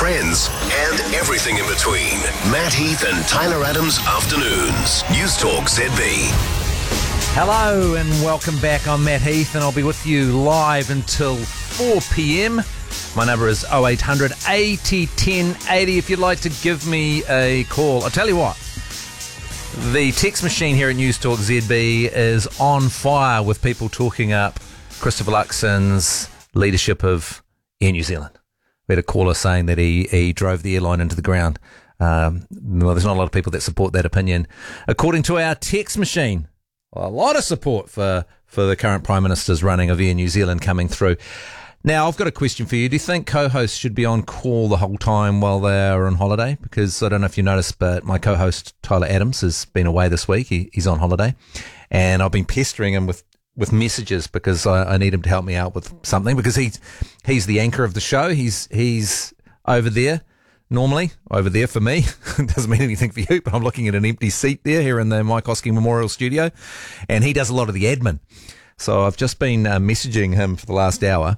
trends, and everything in between. Matt Heath and Tyler Adams Afternoons. News Talk ZB. Hello and welcome back. I'm Matt Heath and I'll be with you live until 4 p.m. My number is 0800 80 10 80 if you'd like to give me a call. I'll tell you what, the text machine here at News Talk ZB is on fire with people talking up Christopher Luxon's leadership of Air New Zealand. We had a caller saying that he drove the airline into the ground. Well, there's not a lot of people that support that opinion. According to our text machine, a lot of support for the current Prime Minister's running of Air New Zealand coming through. Now, I've got a question for you. Do you think co-hosts should be on call the whole time while they're on holiday? Because I don't know if you noticed, but my co-host, Tyler Adams, has been away this week. He's on holiday. And I've been pestering him with messages because I need him to help me out with something, because he's the anchor of the show. He's over there. Normally, over there for me. It doesn't mean anything for you, but I'm looking at an empty seat there here in the Mike Hosking Memorial Studio, and he does a lot of the admin. So I've just been messaging him for the last hour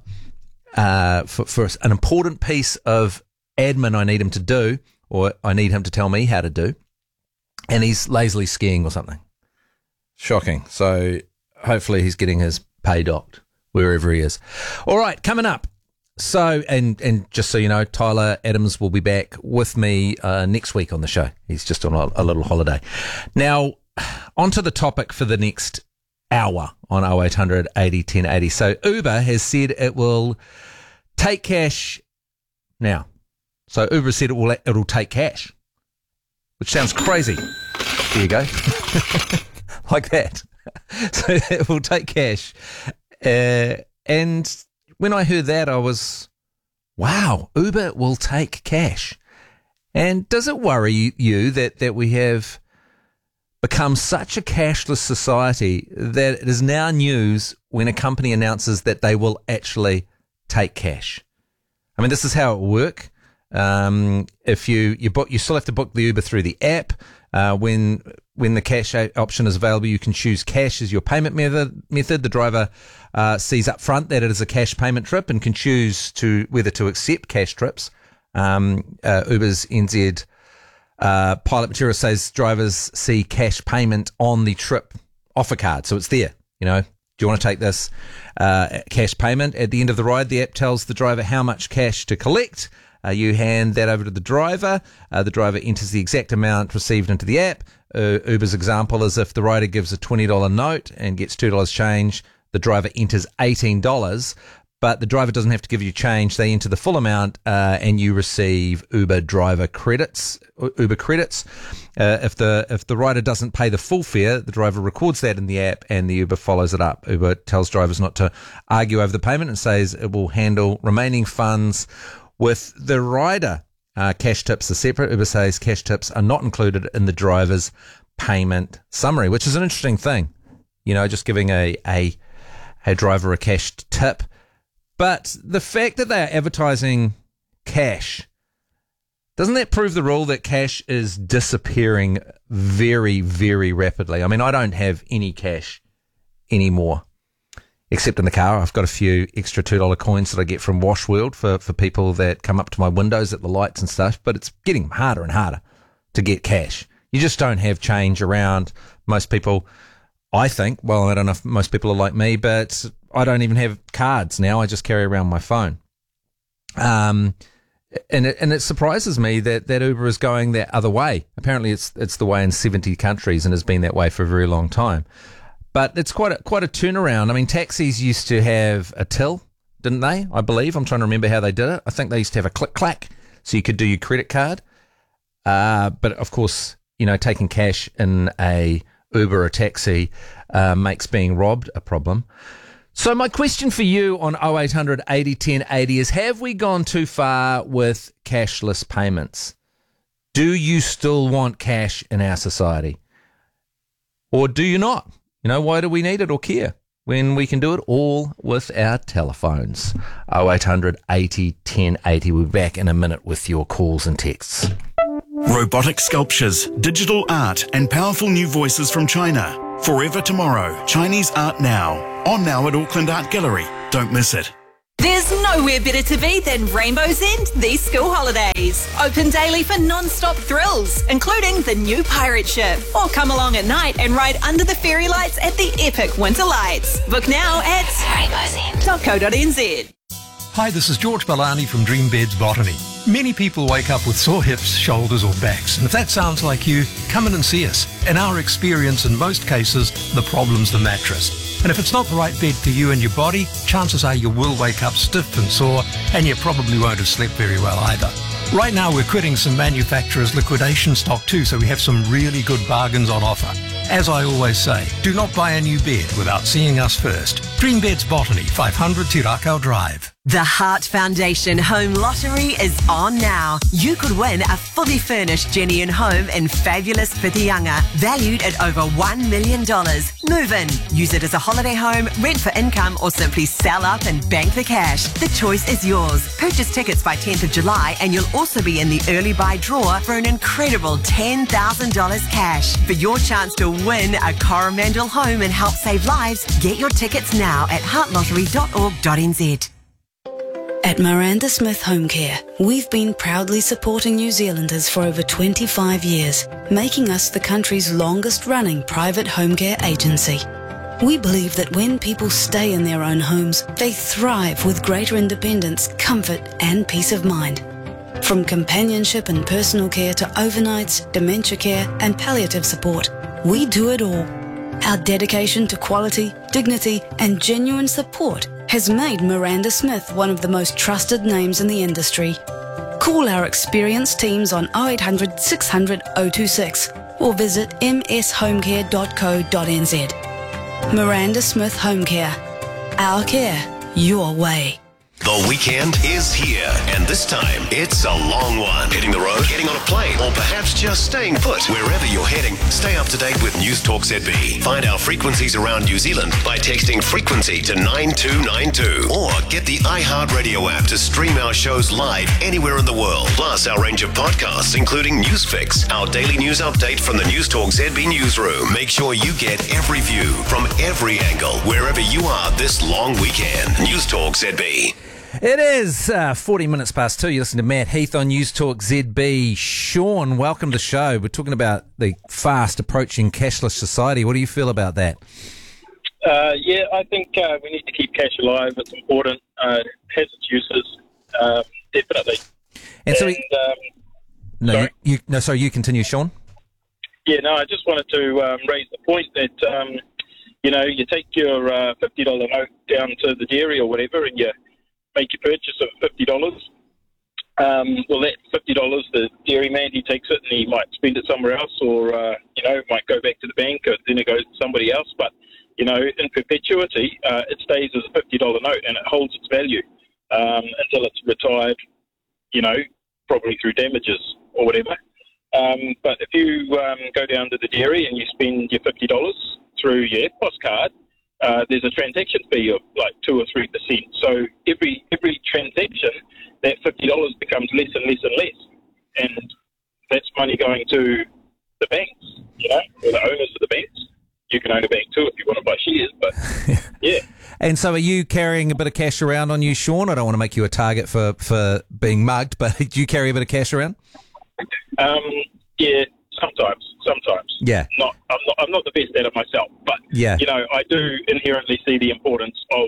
for an important piece of admin I need him to do, or I need him to tell me how to do, and he's lazily skiing or something. Shocking. So hopefully he's getting his pay docked wherever he is. All right, coming up. So, and just so you know, Tyler Adams will be back with me next week on the show. He's just on a little holiday. Now, onto the topic for the next hour on 0800 80 1080. So, Uber has said it will take cash now. So, Uber has said it'll take cash, which sounds crazy. There you go. Like that. So, it will take cash. And when I heard that, I was, wow, Uber will take cash. And does it worry you that we have become such a cashless society that it is now news when a company announces that they will actually take cash? I mean, this is how it will work. If you book, you still have to book the Uber through the app. When the cash option is available, you can choose cash as your payment method. The driver sees up front that it is a cash payment trip and can choose whether to accept cash trips. Uber's NZ pilot material says drivers see cash payment on the trip offer card. So it's there. You know, do you want to take this cash payment? At the end of the ride, the app tells the driver how much cash to collect. You hand that over to the driver. The driver enters the exact amount received into the app. Uber's example is if the rider gives a $20 note and gets $2 change, the driver enters $18, but the driver doesn't have to give you change. They enter the full amount, and you receive Uber credits. If the rider doesn't pay the full fare, the driver records that in the app, and the Uber follows it up. Uber tells drivers not to argue over the payment and says it will handle remaining funds with the rider. Cash tips are separate. Uber says cash tips are not included in the driver's payment summary, which is an interesting thing. You know, just giving a driver a cash tip. But the fact that they are advertising cash, doesn't that prove the rule that cash is disappearing very, very rapidly? I mean, I don't have any cash anymore, except in the car. I've got a few extra $2 coins that I get from Wash World for people that come up to my windows at the lights and stuff, but it's getting harder and harder to get cash. You just don't have change around. Most people, I think, well, I don't know if most people are like me, but I don't even have cards now. I just carry around my phone. And it surprises me that Uber is going that other way. Apparently it's the way in 70 countries and has been that way for a very long time. But it's quite a turnaround. I mean, taxis used to have a till, didn't they? I believe. I'm trying to remember how they did it. I think they used to have a click-clack, so you could do your credit card. But of course, you know, taking cash in a Uber or taxi makes being robbed a problem. So my question for you on 0800 80 10 80 is, have we gone too far with cashless payments? Do you still want cash in our society? Or do you not? You know, why do we need it or care when we can do it all with our telephones? 0800 80 10 80. We'll be back in a minute with your calls and texts. Robotic sculptures, digital art, and powerful new voices from China. Forever Tomorrow, Chinese Art Now. On now at Auckland Art Gallery. Don't miss it. There's nowhere better to be than Rainbow's End these school holidays. Open daily for non-stop thrills, including the new pirate ship. Or come along at night and ride under the fairy lights at the epic winter lights. Book now at rainbowsend.co.nz. Hi, this is George Balani from Dream Beds Botany. Many people wake up with sore hips, shoulders or backs, and if that sounds like you, come in and see us. In our experience, in most cases, the problem's the mattress. And if it's not the right bed for you and your body, chances are you will wake up stiff and sore, and you probably won't have slept very well either. Right now we're quitting some manufacturers' liquidation stock too, so we have some really good bargains on offer. As I always say, do not buy a new bed without seeing us first. Dream Beds Botany, 500 Tirakau Drive. The Heart Foundation Home Lottery is on now. You could win a fully furnished Jenny home in fabulous Whitianga, valued at over $1 million. Move in, use it as a holiday home, rent for income, or simply sell up and bank the cash. The choice is yours. Purchase tickets by 10th of July and you'll also be in the early buy draw for an incredible $10,000 cash. For your chance to win a Coromandel home and help save lives, get your tickets now at heartlottery.org.nz. At Miranda Smith Home Care, we've been proudly supporting New Zealanders for over 25 years, making us the country's longest-running private home care agency. We believe that when people stay in their own homes, they thrive with greater independence, comfort and peace of mind. From companionship and personal care to overnights, dementia care and palliative support, we do it all. Our dedication to quality, dignity and genuine support has made Miranda Smith one of the most trusted names in the industry. Call our experienced teams on 0800 600 026 or visit mshomecare.co.nz. Miranda Smith Home Care. Our care, your way. The weekend is here, and this time it's a long one. Hitting the road, getting on a plane, or perhaps just staying put. Wherever you're heading, stay up to date with News Talk ZB. Find our frequencies around New Zealand by texting frequency to 9292. Or get the iHeartRadio app to stream our shows live anywhere in the world. Plus our range of podcasts, including Newsfix, our daily news update from the News Talk ZB newsroom. Make sure you get every view from every angle, wherever you are this long weekend. News Talk ZB. It is 40 minutes past 2. You listen to Matt Heath on News Talk ZB. Sean, welcome to the show. We're talking about the fast approaching cashless society. What do you feel about that? Yeah, I think we need to keep cash alive. It's important. It has its uses, definitely. And so, you continue, Sean. Yeah, no, I just wanted to raise the point that you take your $50 note down to the dairy or whatever, and you make your purchase of $50. Well, that $50, the dairyman, he takes it and he might spend it somewhere else, or might go back to the bank, or then it goes to somebody else. But in perpetuity, it stays as a $50 note and it holds its value until it's retired. Probably through damages or whatever. But if you go down to the dairy and you spend your $50 through your EFTPOS card, there's a transaction fee of like 2 or 3%. So every transaction, that $50 becomes less and less and less, and that's money going to the banks, or the owners of the banks. You can own a bank too if you want to buy shares, but yeah. And so, are you carrying a bit of cash around on you, Sean? I don't want to make you a target for being mugged, but do you carry a bit of cash around? Yeah. Sometimes. Yeah. I'm not the best at it myself, but yeah. I do inherently see the importance of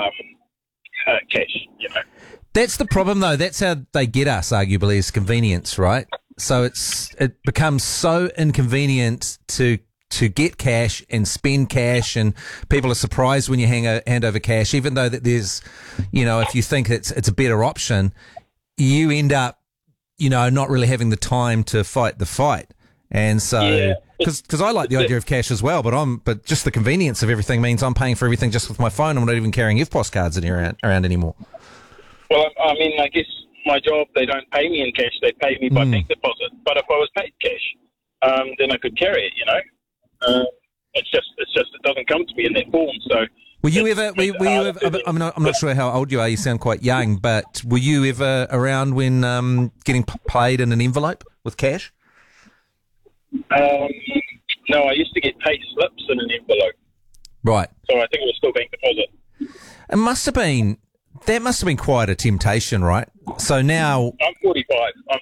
cash. That's the problem, though. That's how they get us, arguably, is convenience, right? So it becomes so inconvenient to get cash and spend cash, and people are surprised when you hand over cash, even though that there's, if you think it's a better option, you end up, not really having the time to fight the fight. And so, because I like the idea of cash as well, but just the convenience of everything means I'm paying for everything just with my phone. I'm not even carrying EFTPOS cards around anymore. Well, I mean, I guess my job, they don't pay me in cash; they pay me by bank deposit. But if I was paid cash, then I could carry it. It's just it doesn't come to me in that form. So, were you ever? I'm not sure how old you are. You sound quite young, but were you ever around when getting paid in an envelope with cash? No, I used to get pay slips in an envelope. Right. So I think it was still bank deposit. It must have been That must have been quite a temptation, right? So now, I'm 45.